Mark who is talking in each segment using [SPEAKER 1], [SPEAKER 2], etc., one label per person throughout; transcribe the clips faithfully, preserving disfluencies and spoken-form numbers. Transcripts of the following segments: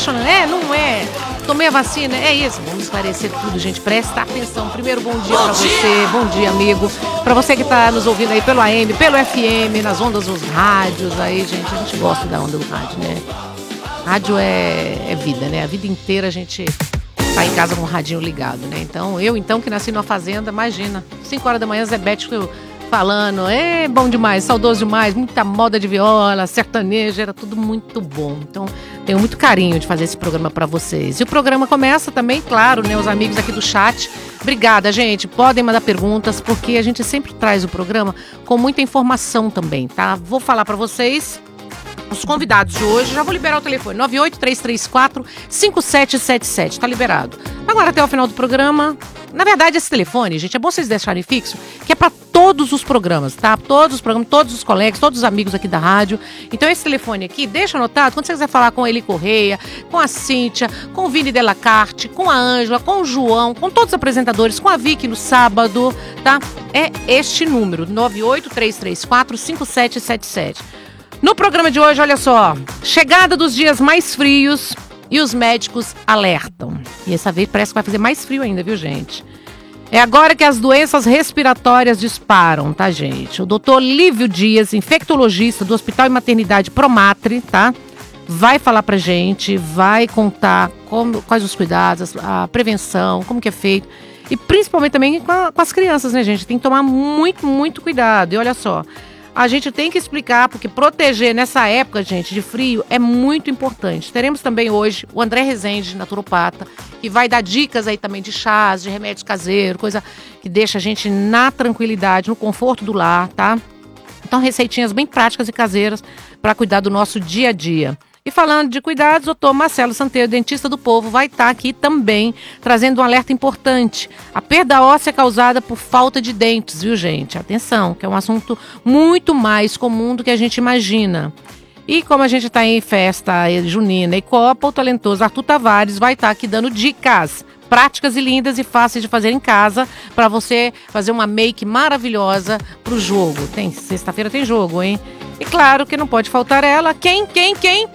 [SPEAKER 1] questionando, é, não é? Tomei a vacina, é isso. Vamos esclarecer tudo, gente. Presta atenção. Primeiro, bom dia pra você, bom dia, amigo. Pra você que tá nos ouvindo aí pelo A M, pelo F M, nas ondas dos rádios aí, gente. A gente gosta da onda do rádio, né? Rádio é, é vida, né? A vida inteira a gente tá em casa com o radinho ligado, né? Então, eu então que nasci numa fazenda, imagina. cinco horas da manhã, Zé Bético falando, é bom demais, saudoso demais, muita moda de viola, sertaneja, era tudo muito bom. Então, tenho muito carinho de fazer esse programa pra vocês. E o programa começa também, claro, né, os amigos aqui do chat. Obrigada, gente. Podem mandar perguntas, porque a gente sempre traz o programa com muita informação também, tá? Vou falar pra vocês os convidados de hoje. Já vou liberar o telefone, nove oito três três quatro cinco sete sete sete, tá liberado. Agora, até o final do programa, na verdade, esse telefone, gente, é bom vocês deixarem fixo, que é pra todos os programas, tá? Todos os programas, todos os colegas, todos os amigos aqui da rádio. Então, esse telefone aqui, deixa anotado, quando você quiser falar com a Eli Correia, com a Cíntia, com o Vini Delacarte, com a Ângela, com o João, com todos os apresentadores, com a Vicky no sábado, tá? É este número, nove oito três três quatro cinco sete sete sete. No programa de hoje, olha só, chegada dos dias mais frios e os médicos alertam. E essa vez parece que vai fazer mais frio ainda, viu, gente? É agora que as doenças respiratórias disparam, tá, gente? O doutor Lívio Dias, infectologista do Hospital e Maternidade Promatre, tá? Vai falar pra gente, vai contar como, quais os cuidados, a prevenção, como que é feito. E principalmente também com, a, com as crianças, né, gente? Tem que tomar muito, muito cuidado. E olha só, a gente tem que explicar, porque proteger nessa época, gente, de frio é muito importante. Teremos também hoje o André Rezende, naturopata, que vai dar dicas aí também de chás, de remédios caseiros, coisa que deixa a gente na tranquilidade, no conforto do lar, tá? Então, receitinhas bem práticas e caseiras para cuidar do nosso dia a dia. E falando de cuidados, o doutor Marcelo Santeiro, dentista do povo, vai estar aqui também, trazendo um alerta importante. A perda óssea é causada por falta de dentes, viu, gente? Atenção, que é um assunto muito mais comum do que a gente imagina. E como a gente está em festa junina e Copa, o talentoso Arthur Tavares vai estar aqui dando dicas práticas e lindas e fáceis de fazer em casa para você fazer uma make maravilhosa pro jogo. Tem sexta-feira tem jogo, hein? E claro que não pode faltar ela. Quem, quem, quem?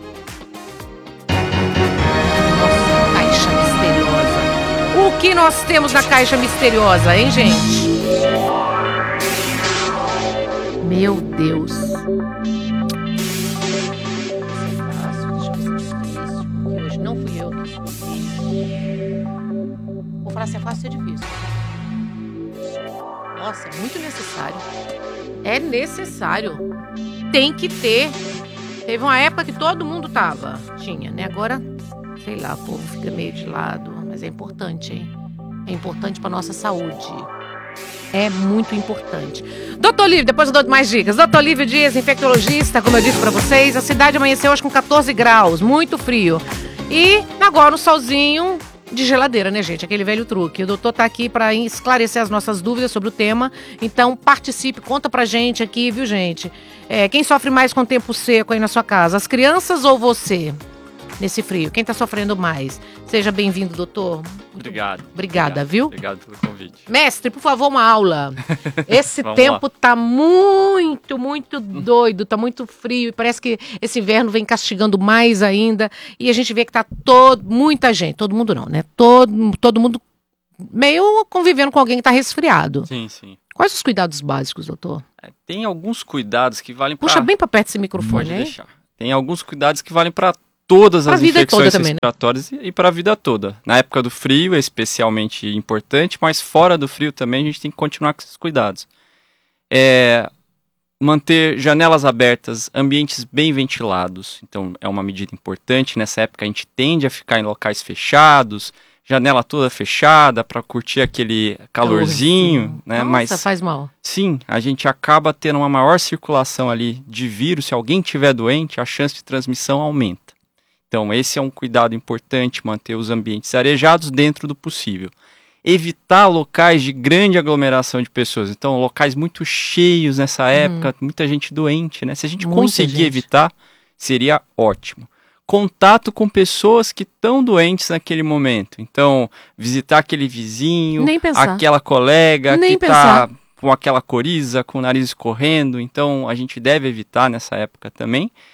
[SPEAKER 1] Caixa misteriosa. O que nós temos na caixa misteriosa, hein, gente? Meu Deus. Hoje não fui eu que escolhi. Vou falar se é fácil, é difícil. Nossa, é muito necessário. É necessário. Tem que ter. Teve uma época que todo mundo tava. Tinha, né? Agora, sei lá, o povo fica meio de lado. Mas é importante, hein? É importante pra nossa saúde. É muito importante. doutor Lívio, depois eu dou mais dicas. doutor Lívio Dias, infectologista, como eu disse pra vocês. A cidade amanheceu hoje com catorze graus. Muito frio. E agora o solzinho de geladeira, né, gente? Aquele velho truque. O doutor tá aqui para esclarecer as nossas dúvidas sobre o tema. Então, participe, conta pra gente aqui, viu, gente? É, quem sofre mais com o tempo seco aí na sua casa? As crianças ou você? Nesse frio. Quem tá sofrendo mais? Seja bem-vindo, doutor.
[SPEAKER 2] Obrigado.
[SPEAKER 1] Obrigada,
[SPEAKER 2] obrigado,
[SPEAKER 1] viu?
[SPEAKER 2] Obrigado pelo convite.
[SPEAKER 1] Mestre, por favor, uma aula. Esse
[SPEAKER 2] Vamos
[SPEAKER 1] tempo
[SPEAKER 2] lá.
[SPEAKER 1] tá muito, muito doido, tá muito frio e parece que esse inverno vem castigando mais ainda e a gente vê que tá todo, muita gente, todo mundo não, né? Todo, todo mundo meio convivendo com alguém que tá resfriado.
[SPEAKER 2] Sim, sim.
[SPEAKER 1] Quais os cuidados básicos, doutor?
[SPEAKER 2] É, tem alguns cuidados que valem para...
[SPEAKER 1] Puxa bem pra perto desse microfone,
[SPEAKER 2] Pode
[SPEAKER 1] hein?
[SPEAKER 2] deixar. Tem alguns cuidados que valem para todas
[SPEAKER 1] Pra
[SPEAKER 2] as
[SPEAKER 1] vida toda
[SPEAKER 2] infecções
[SPEAKER 1] também, né?
[SPEAKER 2] respiratórias e para a vida toda. Na época do frio é especialmente importante, mas fora do frio também a gente tem que continuar com esses cuidados. É, manter janelas abertas, ambientes bem ventilados. Então é uma medida importante. Nessa época a gente tende a ficar em locais fechados, janela toda fechada para curtir aquele calorzinho, né?
[SPEAKER 1] Nossa,
[SPEAKER 2] Mas
[SPEAKER 1] faz mal.
[SPEAKER 2] sim, a gente acaba tendo uma maior circulação ali de vírus. Se alguém estiver doente, a chance de transmissão aumenta. Então, esse é um cuidado importante, manter os ambientes arejados dentro do possível. Evitar locais de grande aglomeração de pessoas. Então, locais muito cheios nessa época, hum. muita gente doente, né? Se a gente
[SPEAKER 1] Muita
[SPEAKER 2] conseguir
[SPEAKER 1] gente.
[SPEAKER 2] evitar, seria ótimo. Contato com pessoas que estão doentes naquele momento. Então, visitar aquele vizinho,
[SPEAKER 1] Nem pensar.
[SPEAKER 2] aquela colega
[SPEAKER 1] Nem
[SPEAKER 2] que está
[SPEAKER 1] pensar.
[SPEAKER 2] com aquela coriza, com o nariz escorrendo. Então, a gente deve evitar nessa época também.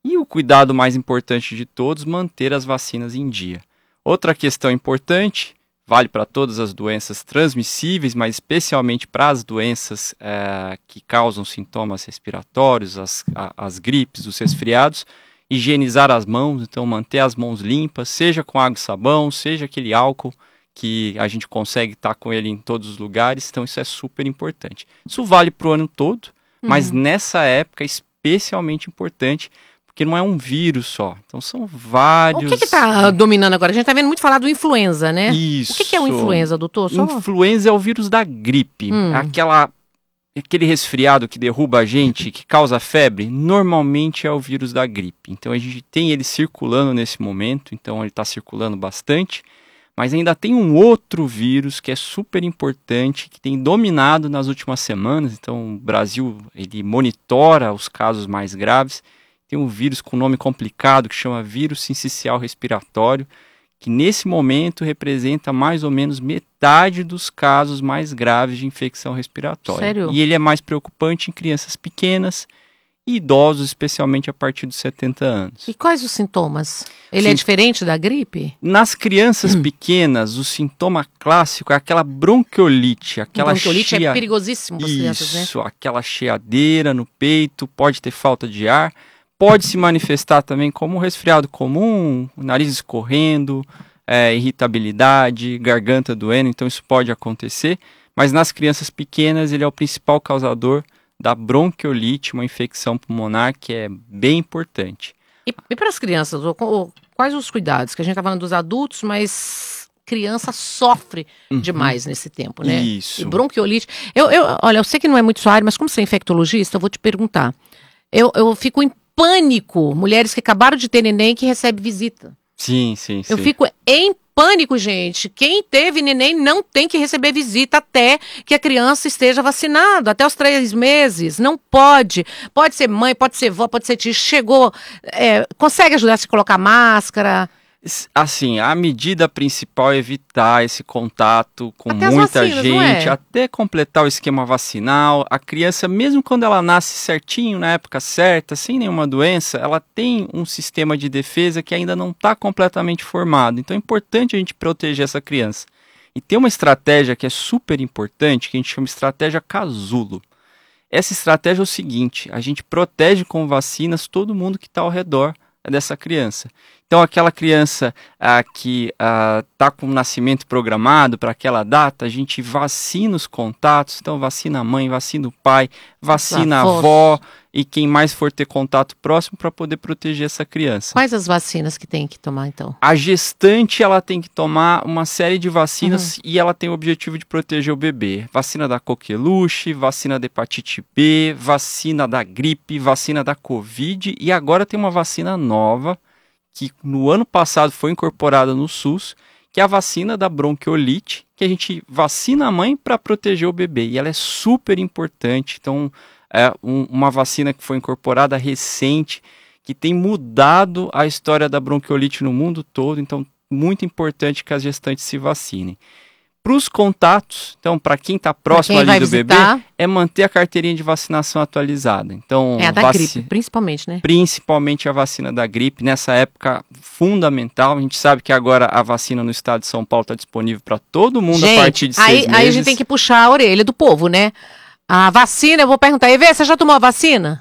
[SPEAKER 2] E o cuidado mais importante de todos, manter as vacinas em dia. Outra questão importante, vale para todas as doenças transmissíveis, mas especialmente para as doenças é, que causam sintomas respiratórios, as, a, as gripes, os resfriados, higienizar as mãos, então manter as mãos limpas, seja com água e sabão, seja aquele álcool que a gente consegue estar com ele em todos os lugares, então isso é super importante. Isso vale para o ano todo, uhum. mas nessa época é especialmente importante, porque não é um vírus só, então são vários...
[SPEAKER 1] O que está dominando agora? A gente está vendo muito falar do influenza, né?
[SPEAKER 2] Isso.
[SPEAKER 1] O que, que é o influenza, doutor? Só...
[SPEAKER 2] Influenza é o vírus da gripe, hum. aquela... Aquele resfriado que derruba a gente, que causa febre, normalmente é o vírus da gripe. Então a gente tem ele circulando nesse momento, então ele está circulando bastante, mas ainda tem um outro vírus que é super importante, que tem dominado nas últimas semanas. Então o Brasil ele monitora os casos mais graves. Tem um vírus com nome complicado que chama vírus sincicial respiratório, que nesse momento representa mais ou menos metade dos casos mais graves de infecção respiratória.
[SPEAKER 1] Sério?
[SPEAKER 2] E ele é mais preocupante em crianças pequenas e idosos, especialmente a partir dos setenta anos.
[SPEAKER 1] E quais os sintomas? Ele
[SPEAKER 2] Sim.
[SPEAKER 1] é diferente da gripe?
[SPEAKER 2] Nas crianças hum. pequenas, o sintoma clássico é aquela bronquiolite. Aquela
[SPEAKER 1] bronquiolite
[SPEAKER 2] chia...
[SPEAKER 1] é perigosíssimo para as crianças, né?
[SPEAKER 2] Isso, aquela cheadeira no peito, pode ter falta de ar. Pode se manifestar também como um resfriado comum, nariz escorrendo, é, irritabilidade, garganta doendo, então isso pode acontecer. Mas nas crianças pequenas ele é o principal causador da bronquiolite, uma infecção pulmonar que é bem importante.
[SPEAKER 1] E, e para as crianças, quais os cuidados? Que a gente está falando dos adultos, mas criança sofre uhum. demais nesse tempo, né?
[SPEAKER 2] Isso.
[SPEAKER 1] E bronquiolite... Eu, eu, olha, eu sei que não é muito sua área, mas como você é infectologista, eu vou te perguntar. Eu, eu fico em pânico, mulheres que acabaram de ter neném que recebem visita.
[SPEAKER 2] Sim, sim, sim.
[SPEAKER 1] Eu fico em pânico, gente. Quem teve neném não tem que receber visita até que a criança esteja vacinada, até os três meses. Não pode. Pode ser mãe, pode ser vó, pode ser tia. Chegou, é, consegue ajudar a se colocar máscara?
[SPEAKER 2] Assim, a medida principal é evitar esse contato com
[SPEAKER 1] até
[SPEAKER 2] muita
[SPEAKER 1] vacinas,
[SPEAKER 2] gente,
[SPEAKER 1] é?
[SPEAKER 2] até completar o esquema vacinal. A criança, mesmo quando ela nasce certinho, na época certa, sem nenhuma doença, ela tem um sistema de defesa que ainda não está completamente formado. Então é importante a gente proteger essa criança. E tem uma estratégia que é super importante, que a gente chama de estratégia casulo. Essa estratégia é o seguinte: a gente protege com vacinas todo mundo que está ao redor dessa criança. Então aquela criança ah, que está ah, com o nascimento programado para aquela data, a gente vacina os contatos, então vacina a mãe, vacina o pai, vacina a avó e quem mais for ter contato próximo para poder proteger essa criança.
[SPEAKER 1] Quais as vacinas que tem que tomar então?
[SPEAKER 2] A gestante ela tem que tomar uma série de vacinas uhum. e ela tem o objetivo de proteger o bebê. Vacina da coqueluche, vacina da hepatite B, vacina da gripe, vacina da Covid e agora tem uma vacina nova que no ano passado foi incorporada no SUS, que é a vacina da bronquiolite, que a gente vacina a mãe para proteger o bebê. E ela é super importante. Então, é um, uma vacina que foi incorporada recente, que tem mudado a história da bronquiolite no mundo todo. Então, muito importante que as gestantes se vacinem. Para os contatos, então, para quem está próximo
[SPEAKER 1] quem
[SPEAKER 2] ali do
[SPEAKER 1] visitar,
[SPEAKER 2] bebê, é manter a carteirinha de vacinação atualizada. Então,
[SPEAKER 1] é a da
[SPEAKER 2] vac...
[SPEAKER 1] gripe, principalmente, né?
[SPEAKER 2] Principalmente a vacina da gripe, nessa época fundamental. A gente sabe que agora a vacina no estado de São Paulo está disponível para todo mundo
[SPEAKER 1] gente,
[SPEAKER 2] a partir de seis
[SPEAKER 1] aí,
[SPEAKER 2] meses.
[SPEAKER 1] Aí a gente tem que puxar a orelha do povo, né? A vacina, eu vou perguntar, Evê, você já tomou a vacina?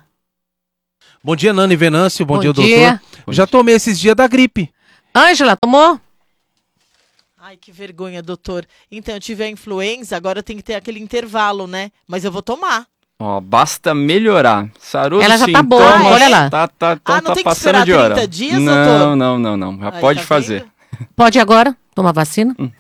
[SPEAKER 3] Bom dia, Nana e Venâncio, bom, bom dia,
[SPEAKER 1] dia,
[SPEAKER 3] doutor. Bom já dia. Tomei esses dias da gripe.
[SPEAKER 1] Ângela, tomou?
[SPEAKER 4] Ai, que vergonha, doutor. Então, eu tive a influenza, agora tem que ter aquele intervalo, né? Mas eu vou tomar.
[SPEAKER 2] Ó, basta melhorar. Sarou
[SPEAKER 1] Ela já
[SPEAKER 2] sintomas,
[SPEAKER 1] tá boa, olha lá.
[SPEAKER 2] Tá, tá, então
[SPEAKER 4] ah, não
[SPEAKER 2] tá
[SPEAKER 4] tem
[SPEAKER 2] passando
[SPEAKER 4] que esperar
[SPEAKER 2] de hora.
[SPEAKER 4] trinta dias,
[SPEAKER 2] não,
[SPEAKER 4] doutor?
[SPEAKER 2] Não, não, não, Já
[SPEAKER 4] Ai,
[SPEAKER 2] pode
[SPEAKER 4] tá
[SPEAKER 2] fazer.
[SPEAKER 4] Vendo?
[SPEAKER 1] Pode agora tomar vacina? Hum.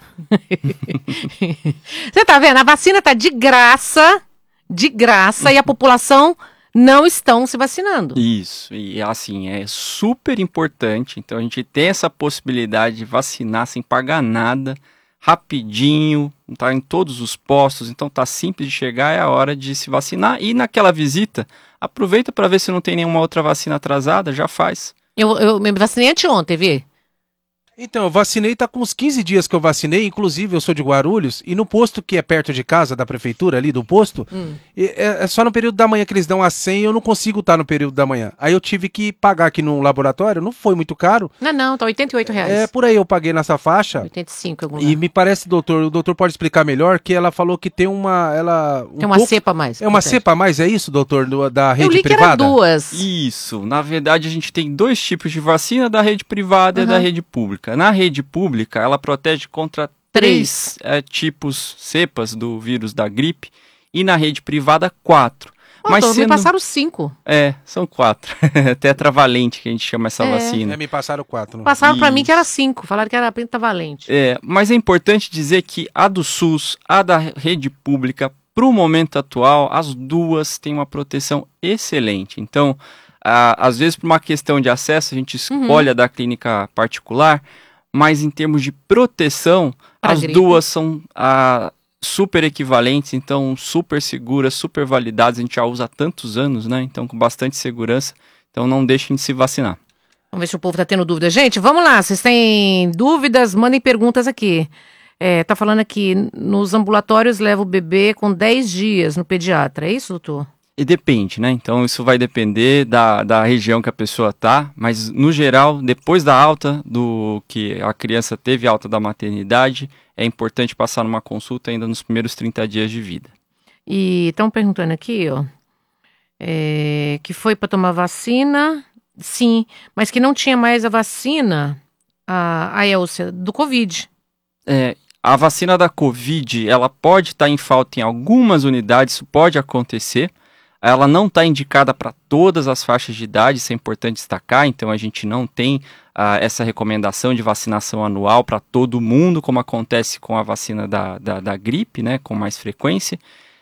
[SPEAKER 1] Você tá vendo? A vacina tá de graça, de graça, e a população não estão se vacinando.
[SPEAKER 2] Isso, e assim, é super importante. Então a gente tem essa possibilidade de vacinar sem pagar nada, rapidinho, tá em todos os postos, então tá simples de chegar, é a hora de se vacinar. E naquela visita, aproveita para ver se não tem nenhuma outra vacina atrasada, já faz.
[SPEAKER 1] Eu, eu me vacinei anteontem, vi?
[SPEAKER 3] Então, eu vacinei, tá com uns quinze dias que eu vacinei, inclusive eu sou de Guarulhos, e no posto que é perto de casa, da prefeitura ali, do posto,
[SPEAKER 1] Hum.
[SPEAKER 3] é, é só no período da manhã que eles dão a senha e eu não consigo estar no período da manhã. Aí eu tive que pagar aqui no laboratório, não foi muito caro,
[SPEAKER 1] Não, não, tá oitenta e oito reais.
[SPEAKER 3] é por aí eu paguei nessa faixa,
[SPEAKER 1] oitenta e cinco em algum
[SPEAKER 3] e
[SPEAKER 1] lugar.
[SPEAKER 3] me parece, doutor, o doutor pode explicar melhor, que ela falou que tem uma, ela... um
[SPEAKER 1] Tem uma
[SPEAKER 3] pouco-
[SPEAKER 1] cepa a mais.
[SPEAKER 3] É uma
[SPEAKER 1] acontece.
[SPEAKER 3] cepa a mais, é isso, doutor, do- da
[SPEAKER 1] Eu
[SPEAKER 3] rede
[SPEAKER 1] li que era
[SPEAKER 3] privada?
[SPEAKER 1] duas.
[SPEAKER 2] Isso, na verdade a gente tem dois tipos de vacina, da rede privada e
[SPEAKER 1] Uhum.
[SPEAKER 2] da rede pública. Na rede pública, ela protege contra três eh, tipos, cepas do vírus da gripe, e na rede privada, quatro.
[SPEAKER 1] Ó,
[SPEAKER 2] Mas
[SPEAKER 1] doutor,
[SPEAKER 2] sendo...
[SPEAKER 1] me passaram cinco.
[SPEAKER 2] É, são quatro. Tetravalente que a gente chama essa
[SPEAKER 1] É.
[SPEAKER 2] vacina.
[SPEAKER 3] É, me passaram quatro. não?
[SPEAKER 1] Passaram pra mim
[SPEAKER 2] Isso.
[SPEAKER 1] que era cinco. Falaram que era pentavalente.
[SPEAKER 2] É, mas é importante dizer que a do SUS, a da rede pública, para o momento atual, as duas têm uma proteção excelente. Então, a- às vezes, por uma questão de acesso, a gente escolhe a da clínica particular, mas em termos de proteção,
[SPEAKER 1] Pra
[SPEAKER 2] as
[SPEAKER 1] gripe.
[SPEAKER 2] duas são ah, super equivalentes, então super seguras, super validadas. A gente já usa há tantos anos, né? Então, com bastante segurança. Então, não deixem de se vacinar.
[SPEAKER 1] Vamos ver se o povo tá tendo dúvida. Gente, vamos lá. Vocês têm dúvidas? Mandem perguntas aqui. É, tá falando aqui, nos ambulatórios leva o bebê com dez dias no pediatra. É isso, doutor?
[SPEAKER 2] E depende, né? Então isso vai depender da, da região que a pessoa tá, mas no geral, depois da alta do que a criança teve alta da maternidade, é importante passar numa consulta ainda nos primeiros trinta dias de vida.
[SPEAKER 1] E estão perguntando aqui, ó, é, que foi para tomar vacina, sim, mas que não tinha mais a vacina, a, a Elcia, do Covid.
[SPEAKER 2] É, a vacina da Covid, ela pode estar em falta em algumas unidades, isso pode acontecer. Ela não está indicada para todas as faixas de idade, isso é importante destacar, então a gente não tem ah, essa recomendação de vacinação anual para todo mundo, como acontece com a vacina da, da, da gripe, né, com mais frequência,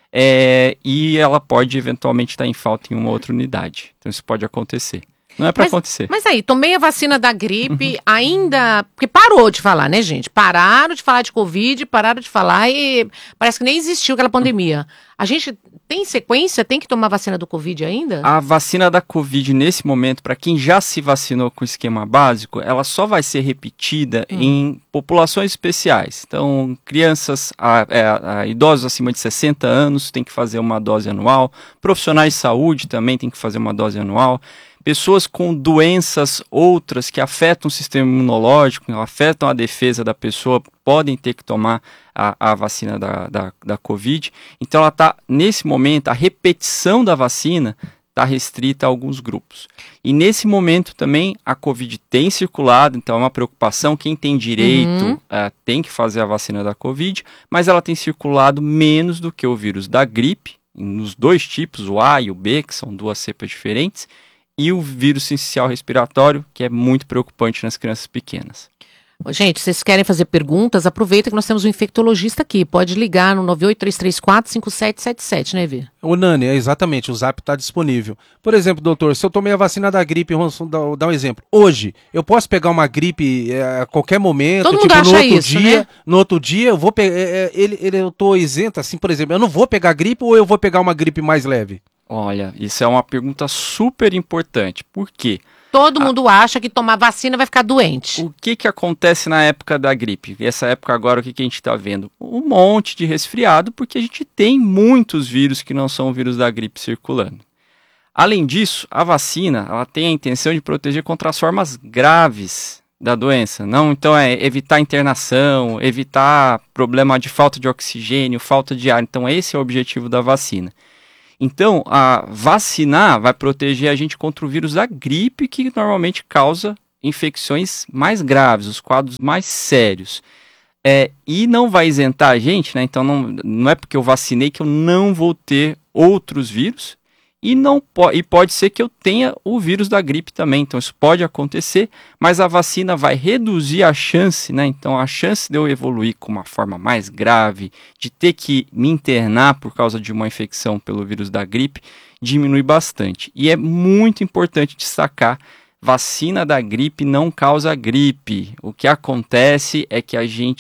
[SPEAKER 2] é, e ela pode eventualmente estar em falta em uma outra unidade, então isso pode acontecer. Não é para
[SPEAKER 1] Mas-
[SPEAKER 2] acontecer.
[SPEAKER 1] Mas aí, tomei a vacina da gripe, ainda. Porque parou de falar, né, gente? Pararam de falar de Covid, pararam de falar e parece que nem existiu aquela pandemia. A gente tem sequência? Tem que tomar vacina do Covid ainda?
[SPEAKER 2] A vacina da Covid, nesse momento, para quem já se vacinou com esquema básico, ela só vai ser repetida
[SPEAKER 1] Hum.
[SPEAKER 2] em populações especiais. Então, crianças, a, é, a, idosos acima de sessenta anos têm que fazer uma dose anual, profissionais de saúde também têm que fazer uma dose anual, pessoas com doenças outras que afetam o sistema imunológico, afetam a defesa da pessoa, podem ter que tomar a, a vacina da, da, da Covid. Então, ela está, nesse momento, a repetição da vacina está restrita a alguns grupos. E nesse momento também a Covid tem circulado, então é uma preocupação. Quem tem direito
[SPEAKER 1] Uhum.
[SPEAKER 2] eh, tem que fazer a vacina da Covid, mas ela tem circulado menos do que o vírus da gripe, nos dois tipos, o A e o B, que são duas cepas diferentes, e o vírus sincicial respiratório, que é muito preocupante nas crianças pequenas.
[SPEAKER 1] Ô, gente, vocês querem fazer perguntas? Aproveita que nós temos um infectologista aqui. Pode ligar no nove oito três três quatro cinco sete sete sete, né, Vê?
[SPEAKER 3] O Nani, é exatamente, o Zap está disponível. Por exemplo, doutor, se eu tomei a vacina da gripe, vamos dar, dar um exemplo. Hoje, eu posso pegar uma gripe é, a qualquer momento,
[SPEAKER 1] Todo
[SPEAKER 3] tipo,
[SPEAKER 1] mundo
[SPEAKER 3] no
[SPEAKER 1] acha
[SPEAKER 3] outro
[SPEAKER 1] isso,
[SPEAKER 3] dia,
[SPEAKER 1] né?
[SPEAKER 3] no outro dia eu vou pegar, ele, ele, eu tô isento, assim, por exemplo, eu não vou pegar gripe ou eu vou pegar uma gripe mais leve?
[SPEAKER 2] Olha, isso é uma pergunta super importante. Por quê?
[SPEAKER 1] Todo mundo acha que tomar vacina vai ficar doente.
[SPEAKER 2] O que, que acontece na época da gripe? Essa época agora, o que, que a gente está vendo? Um monte de resfriado, porque a gente tem muitos vírus que não são o vírus da gripe circulando. Além disso, a vacina ela tem a intenção de proteger contra as formas graves da doença. Não, então é evitar internação, evitar problema de falta de oxigênio, falta de ar. Então esse é o objetivo da vacina. Então, a vacinar vai proteger a gente contra o vírus da gripe, que normalmente causa infecções mais graves, os quadros mais sérios. É, e não vai isentar a gente, né? Então, não, não é porque eu vacinei que eu não vou ter outros vírus. E, não po- e pode ser que eu tenha o vírus da gripe também. Então, isso pode acontecer, mas a vacina vai reduzir a chance, né? Então, a chance de eu evoluir com uma forma mais grave, de ter que me internar por causa de uma infecção pelo vírus da gripe, diminui bastante. E é muito importante destacar: vacina da gripe não causa gripe. O que acontece é que a gente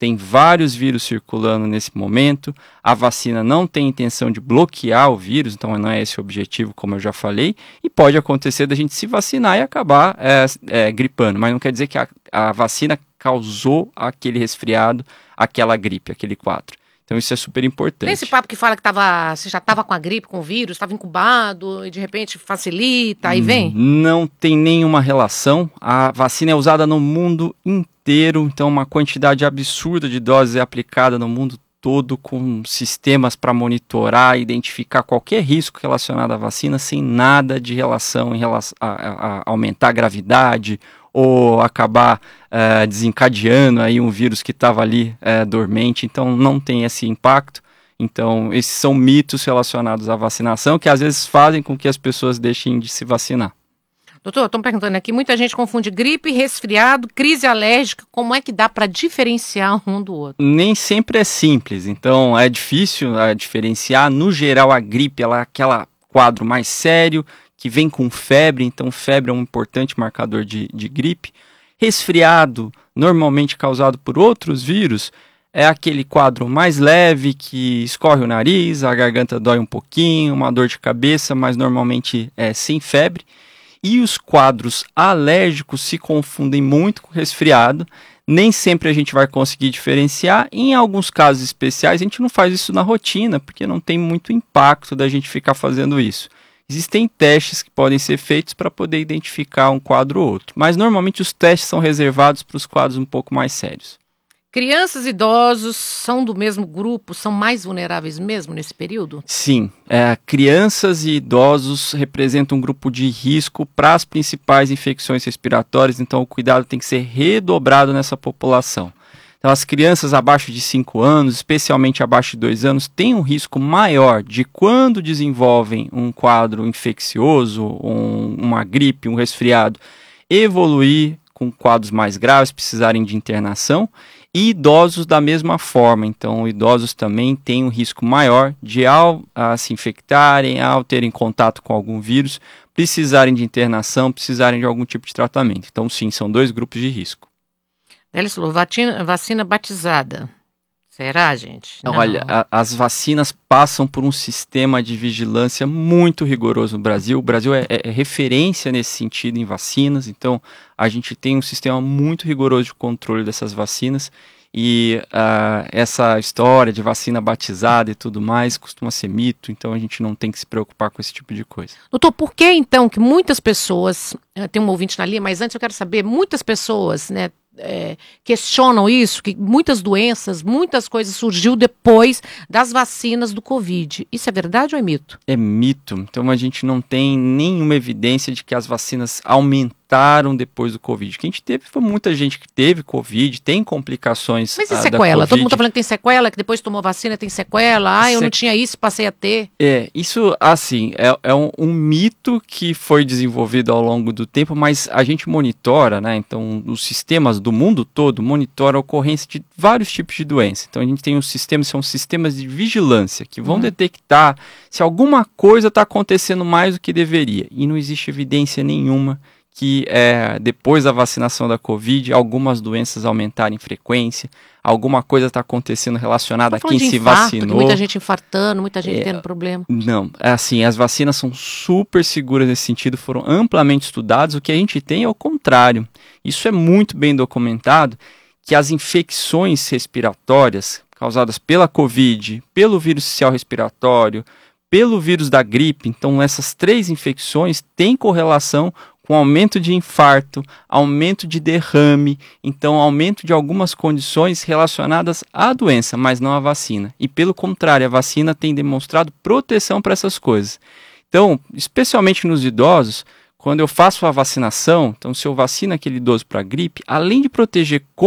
[SPEAKER 2] tem vários vírus circulando nesse momento, a vacina não tem intenção de bloquear o vírus, então não é esse o objetivo, como eu já falei, e pode acontecer da gente se vacinar e acabar é, é, gripando, mas não quer dizer que a, a vacina causou aquele resfriado, aquela gripe, aquele quadro. Então isso é super importante.
[SPEAKER 1] Tem esse papo que fala que tava, você já estava com a gripe, com o vírus, estava incubado e de repente facilita, aí vem?
[SPEAKER 2] Não tem nenhuma relação. A vacina é usada no mundo inteiro, então uma quantidade absurda de doses é aplicada no mundo todo, com sistemas para monitorar e identificar qualquer risco relacionado à vacina, sem nada de relação em relação a, a, a aumentar a gravidade ou acabar uh, desencadeando aí um vírus que estava ali uh, dormente, então não tem esse impacto. Então esses são mitos relacionados à vacinação que às vezes fazem com que as pessoas deixem de se vacinar.
[SPEAKER 1] Doutor, estão perguntando aqui, muita gente confunde gripe, resfriado, crise alérgica, como é que dá para diferenciar um do outro?
[SPEAKER 2] Nem sempre é simples, então é difícil uh, diferenciar. No geral a gripe ela é aquela quadro mais sério, que vem com febre, então febre é um importante marcador de, de gripe. Resfriado, normalmente causado por outros vírus, é aquele quadro mais leve, que escorre o nariz, a garganta dói um pouquinho, uma dor de cabeça, mas normalmente é sem febre. E os quadros alérgicos se confundem muito com resfriado, nem sempre a gente vai conseguir diferenciar. Em alguns casos especiais, a gente não faz isso na rotina, porque não tem muito impacto da gente ficar fazendo isso. Existem testes que podem ser feitos para poder identificar um quadro ou outro, mas normalmente os testes são reservados para os quadros um pouco mais sérios.
[SPEAKER 1] Crianças e idosos são do mesmo grupo, são mais vulneráveis mesmo nesse período?
[SPEAKER 2] Sim, é, crianças e idosos representam um grupo de risco para as principais infecções respiratórias, então o cuidado tem que ser redobrado nessa população. Então, as crianças abaixo de cinco anos, especialmente abaixo de dois anos, têm um risco maior de, quando desenvolvem um quadro infeccioso, um, uma gripe, um resfriado, evoluir com quadros mais graves, precisarem de internação, e idosos da mesma forma. Então, idosos também têm um risco maior de, ao a, se infectarem, ao terem contato com algum vírus, precisarem de internação, precisarem de algum tipo de tratamento. Então, sim, são dois grupos de risco.
[SPEAKER 1] Eles falou, vacina, vacina batizada. Será, gente?
[SPEAKER 2] Não. Olha, a, as vacinas passam por um sistema de vigilância muito rigoroso no Brasil. O Brasil é, é, é referência nesse sentido em vacinas, então a gente tem um sistema muito rigoroso de controle dessas vacinas. E uh, essa história de vacina batizada e tudo mais costuma ser mito, então a gente não tem que se preocupar com esse tipo de coisa.
[SPEAKER 1] Doutor, por que então que muitas pessoas, tem um ouvinte na linha, mas antes eu quero saber, muitas pessoas, né, é, questionam isso, que muitas doenças, muitas coisas surgiu depois das vacinas do Covid. Isso é verdade ou é mito?
[SPEAKER 2] É mito, então a gente não tem nenhuma evidência de que as vacinas aumentaram depois do Covid. O que a gente teve foi muita gente que teve Covid, tem complicações.
[SPEAKER 1] Mas e
[SPEAKER 2] ah,
[SPEAKER 1] sequela? Todo mundo tá falando que tem sequela, que depois tomou vacina tem sequela. Ah, eu
[SPEAKER 2] Se...
[SPEAKER 1] não tinha isso, passei a ter.
[SPEAKER 2] É, isso, assim, é, é um, um mito que foi desenvolvido ao longo do tempo, mas a gente monitora, né? Então, os sistemas do mundo todo monitoram a ocorrência de vários tipos de doença. Então, a gente tem os sistemas, são sistemas de vigilância, que vão hum. detectar se alguma coisa está acontecendo mais do que deveria. E não existe evidência nenhuma que é, depois da vacinação da Covid, algumas doenças aumentaram em frequência, alguma coisa está acontecendo relacionada a quem se
[SPEAKER 1] infarto,
[SPEAKER 2] vacinou.
[SPEAKER 1] Muita gente infartando, muita gente
[SPEAKER 2] é,
[SPEAKER 1] tendo problema.
[SPEAKER 2] Não, assim, as vacinas são super seguras nesse sentido, foram amplamente estudadas. O que a gente tem é o contrário. Isso é muito bem documentado, que as infecções respiratórias causadas pela Covid, pelo vírus social respiratório, pelo vírus da gripe, então essas três infecções têm correlação com aumento de infarto, aumento de derrame, então aumento de algumas condições relacionadas à doença, mas não à vacina. E pelo contrário, a vacina tem demonstrado proteção para essas coisas. Então, especialmente nos idosos, quando eu faço a vacinação, então se eu vacino aquele idoso para gripe, além de proteger